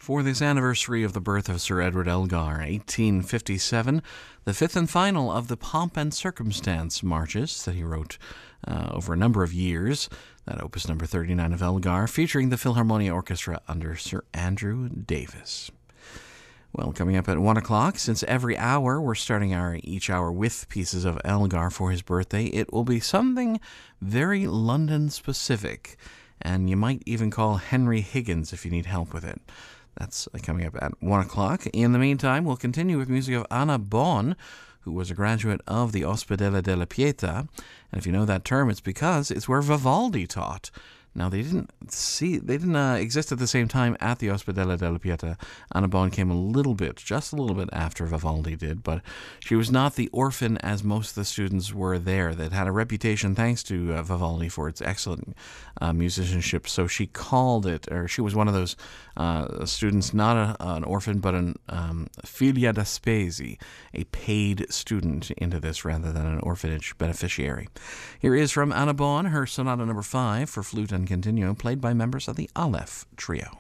For this anniversary of the birth of Sir Edward Elgar, 1857, the fifth and final of the Pomp and Circumstance marches that he wrote over a number of years, that opus number 39 of Elgar, featuring the Philharmonia Orchestra under Sir Andrew Davis. Well, coming up at 1 o'clock, since every hour we're starting each hour with pieces of Elgar for his birthday, it will be something very London-specific, and you might even call Henry Higgins if you need help with it. That's coming up at 1 o'clock. In the meantime, we'll continue with music of Anna Bonn, who was a graduate of the Ospedale della Pietà. And if you know that term, it's because it's where Vivaldi taught. Now, they didn't exist at the same time at the Ospedale della Pietà. Anna Bonn came just a little bit after Vivaldi did, but she was not the orphan as most of the students were there that had a reputation, thanks to Vivaldi, for its excellent musicianship. So she called it, or she was one of those students, not an orphan, but an figlia da spesi, a paid student into this rather than an orphanage beneficiary. Here is from Anna Bonn, her Sonata number 5 for flute and continuo, played by members of the Aleph Trio.